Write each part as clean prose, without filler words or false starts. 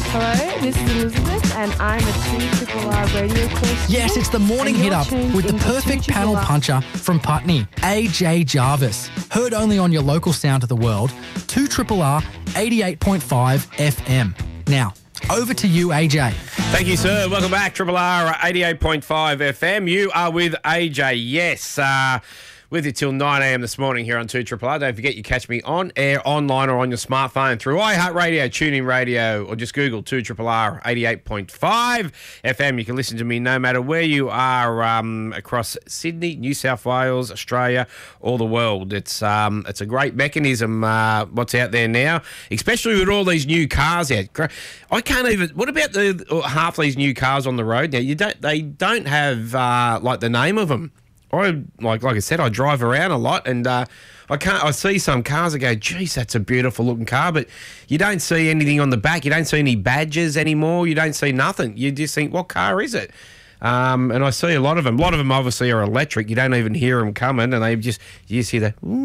Hello, this is Elizabeth, and I'm a 2RRR radio correspondent. Yes, it's the morning And hit you're up tuned with the into perfect 2RRR. panel puncher from Putney, AJ Jarvis. Heard only on your local sound of the world, 2RRR 88.5 FM. Now, over to you, AJ. Thank you, sir. Welcome back, Triple R 88.5 FM. You are with AJ. Yes, with you till 9 a.m. this morning here on 2RRR. Don't forget you catch me on air, online, or on your smartphone through iHeartRadio, TuneIn Radio, or just Google 2RRR 88.5 FM. You can listen to me no matter where you are across Sydney, New South Wales, Australia, or the world. It's a great mechanism what's out there now, especially with all these new cars out. I can't even. What about the half these new cars on the road now? They don't have like the name of them. Like I said, I drive around a lot, and I see some cars. I go, geez, that's a beautiful looking car, but you don't see anything on the back. You don't see any badges anymore. You don't see nothing. You just think, what car is it? And I see a lot of them. A lot of them obviously are electric. You don't even hear them coming, and you just hear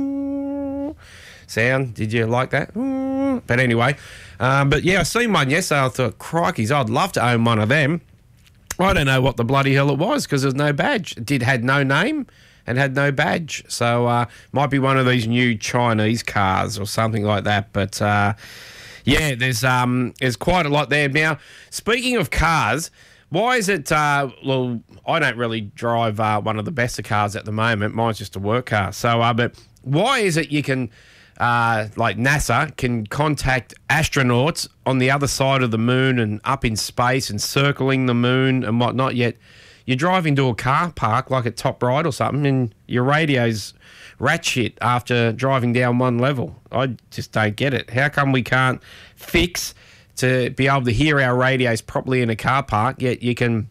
the sound. Did you like that? But anyway, but yeah, I seen one yesterday. I thought, crikeys, I'd love to own one of them. I don't know what the bloody hell it was because there's no badge. It had no name and had no badge. So might be one of these new Chinese cars or something like that. But yeah, there's quite a lot there. Now, speaking of cars, why is it? Well, I don't really drive one of the best of cars at the moment. Mine's just a work car. So, but why is it you can? Like NASA can contact astronauts on the other side of the moon and up in space and circling the moon and whatnot, yet you drive into a car park like at Top Right or something and your radio's rat shit after driving down one level. I just don't get it. How come we can't fix to be able to hear our radios properly in a car park, yet you can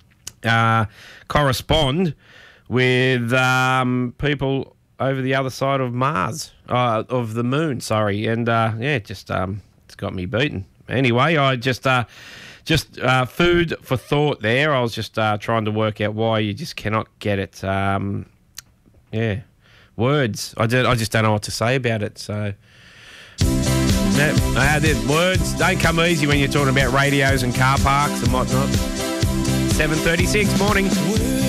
correspond with people over the other side of Mars, of the moon, sorry. And, yeah, it's got me beaten. Anyway, I just food for thought there. I was just trying to work out why you just cannot get it. Yeah, words. I just don't know what to say about it, so... words don't come easy when you're talking about radios and car parks and whatnot. 7:36 morning.